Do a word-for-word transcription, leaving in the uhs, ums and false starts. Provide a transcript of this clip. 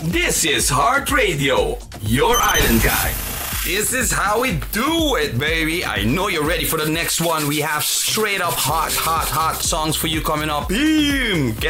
This is Heart Radio, your island guy. This is how we do it, baby. I know you're ready for the next one. We have straight up hot, hot, hot songs for you coming up. Boom! Get